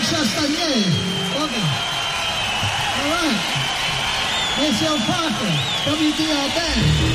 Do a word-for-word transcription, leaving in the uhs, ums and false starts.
Chastanier. Welcome. All right. Maceo Parker, W D R Band.